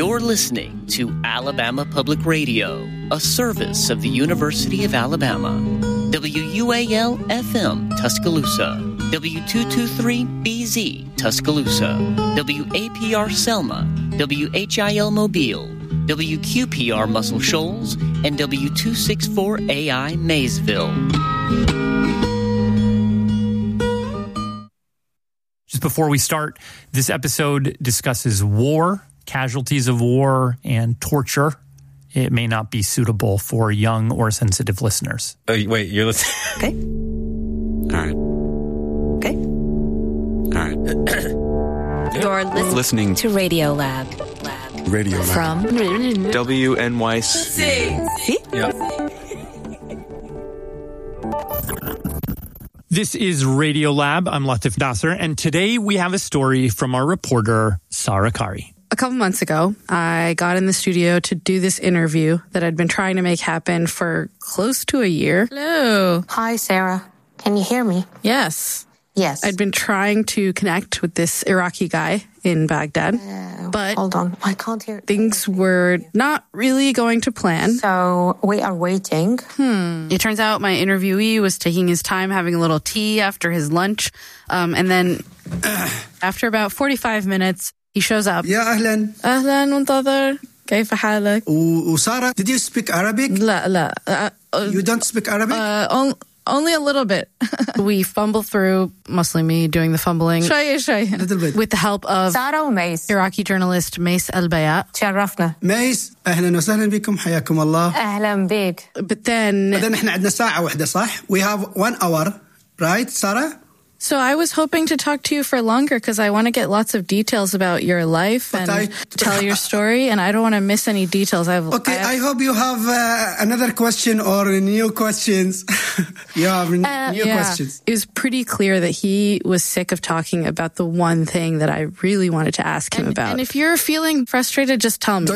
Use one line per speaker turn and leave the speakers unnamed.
You're listening to Alabama Public Radio, a service of the University of Alabama. WUAL-FM Tuscaloosa, W223BZ Tuscaloosa, WAPR Selma, WHIL Mobile, WQPR Muscle Shoals, and W264AI Maysville.
Just before we start, this episode discusses war, casualties of war, and torture. It may not be suitable for young or sensitive listeners.
Oh, wait, you're listening?
Okay.
All right.
Okay.
All right.
You're listening
to Radio Lab.
Radio Lab.
From
WNYC. Yeah.
This is Radio Lab. I'm Latif Nasser, and today we have a story from our reporter, Sarah Kari.
A couple months ago, I got in the studio to do this interview that I'd been trying to make happen for close to a year. Hello.
Hi, Sarah. Can you hear me?
Yes.
Yes.
I'd been trying to connect with this Iraqi guy in Baghdad, but
hold on. I can't hear.
Things were not really going to plan.
So we are waiting.
It turns out my interviewee was taking his time having a little tea after his lunch. And then after about 45 minutes, he shows up.
يا أهلا.
أهلا منتظر. كيف حالك?
وسارة, did you speak Arabic?
لا.
You don't speak Arabic?
Only a little bit. We fumble through, mostly me doing the fumbling. شوية.
Little bit.
With the help of
سارة وميس.
Iraqi journalist Mace Al-Bayat.
تشرفنا.
ميس, أهلا وسهلا بكم, حياكم الله.
أهلا بك.
But then...
بعدين إحنا عندنا ساعة واحدة, صح? We have 1 hour, right, Sarah?
So I was hoping to talk to you for longer because I want to get lots of details about your life and tell your story, and I don't want to miss any details.
I hope you have another question or new questions. You have new questions.
It was pretty clear that he was sick of talking about the one thing that I really wanted to ask him about. And if you're feeling frustrated, just tell me.